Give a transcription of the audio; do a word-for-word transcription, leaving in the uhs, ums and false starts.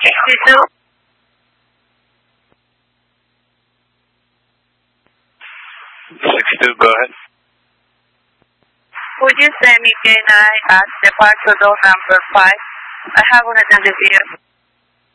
sixty-two. sixty-two, go ahead. Would you send me K nine at departure door number five? I have an identifier.